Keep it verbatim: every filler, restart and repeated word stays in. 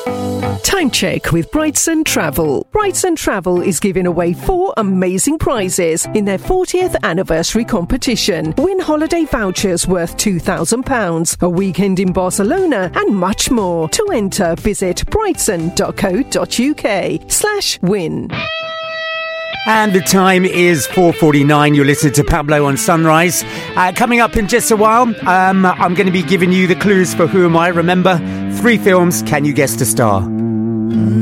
Time check with Brightson Travel. Brightson Travel is giving away four amazing prizes in their fortieth anniversary competition. Win holiday vouchers worth two thousand pounds, a weekend in Barcelona, and much more. To enter, visit brightson.co.uk slash win. And the time is four forty-nine. You're listening to Pablo on Sunrise. Uh, coming up in just a while, um, I'm going to be giving you the clues for Who Am I? Remember, three films. Can you guess the star?